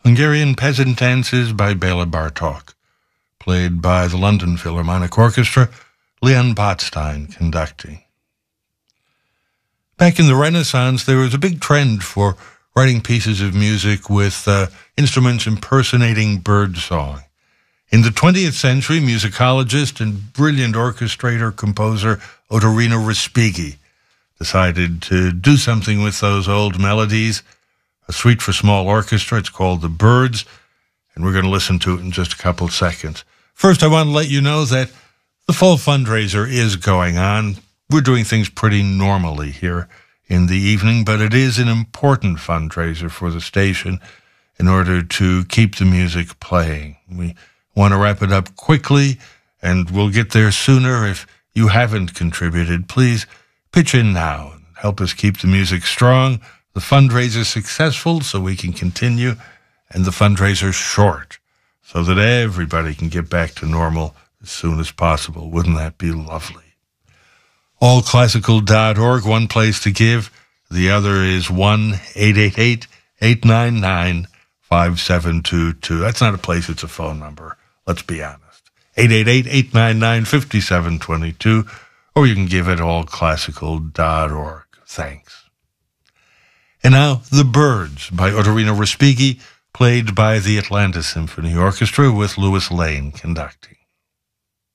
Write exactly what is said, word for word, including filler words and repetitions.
Hungarian Peasant Dances by Bela Bartok, played by the London Philharmonic Orchestra, Leon Botstein conducting. Back in the Renaissance, there was a big trend for writing pieces of music with uh, instruments impersonating birdsong. In the twentieth century, musicologist and brilliant orchestrator, composer Otorino Respighi decided to do something with those old melodies. A suite for small orchestra. It's called The Birds, and we're going to listen to it in just a couple of seconds. First, I want to let you know that the fall fundraiser is going on. We're doing things pretty normally here in the evening, but it is an important fundraiser for the station in order to keep the music playing. We want to wrap it up quickly, and we'll get there sooner. If you haven't contributed, please pitch in now and help us keep the music strong, the fundraiser successful so we can continue, and the fundraiser short so that everybody can get back to normal as soon as possible. Wouldn't that be lovely? all classical dot org, one place to give. The other is one eight eight eight, eight nine nine, five seven two two. That's not a place, it's a phone number. Let's be honest. eight eight eight, eight nine nine, five seven two two, or you can give at all classical dot org. Thanks. And now, The Birds by Otorino Respighi, played by the Atlanta Symphony Orchestra with Louis Lane conducting.